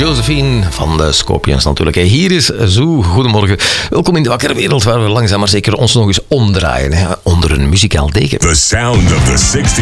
Josephine van de Scorpions natuurlijk. Hier is Zoo. Goedemorgen. Welkom in de wakkere wereld waar we langzaam maar zeker ons nog eens omdraaien. Hè, onder een muzikaal deken. The sound of the 60s.